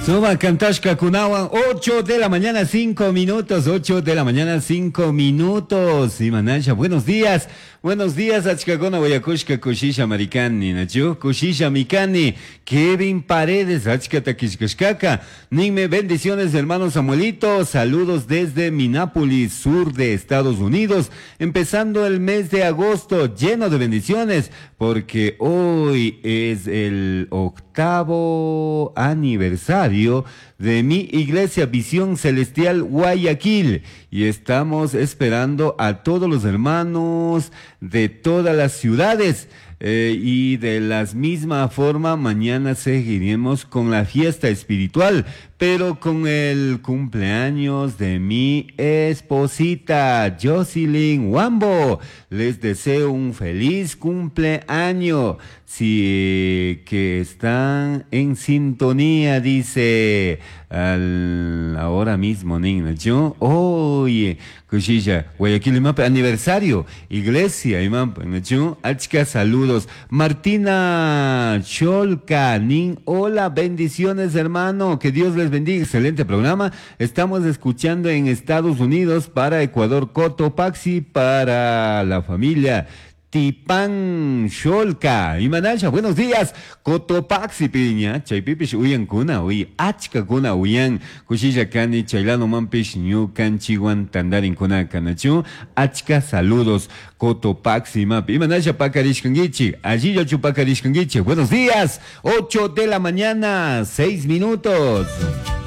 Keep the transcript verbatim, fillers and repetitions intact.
Soba Kantashka Kunawan, ocho de la mañana, cinco minutos, ocho de la mañana, cinco minutos. Y Manasha, buenos días, buenos días, Achkagona, Guayacushka, Kushisha Maricani, Nacho, Kushisha Mikani, Kevin Paredes, Achkatakishkashkaka, Nime, bendiciones, hermano Samuelito, saludos desde Minneapolis, sur de Estados Unidos, empezando el mes de agosto, lleno de bendiciones, porque hoy es el octavo aniversario de mi iglesia Visión Celestial Guayaquil y estamos esperando a todos los hermanos de todas las ciudades eh, y de la misma forma mañana seguiremos con la fiesta espiritual, pero con el cumpleaños de mi esposita Jocelyn Wambo. Les deseo un feliz cumpleaños. Si que están en sintonía, dice al, ahora mismo, niña. Yo, oye, Cuchilla, Guayaquil, Imap, aniversario, iglesia, Imap, yo, Achka, saludos. Martina Cholca, nin, hola, bendiciones, hermano, que Dios les bendiga, excelente programa. Estamos escuchando en Estados Unidos para Ecuador, Cotopaxi, para la familia Tipan Sholka, Imanasha, buenos días, Cotopaxi piña, Chaypipish uyan kuna, uy, achka kuna uyan, Kushilla kani, Chaylano mampish, New Canchiwan, Tandarin kuna kanachu, achka saludos, Cotopaxi map, Imanasha pakarishkangichi, allí yo chupakarishkangichi, buenos días, ocho de la mañana, seis minutos.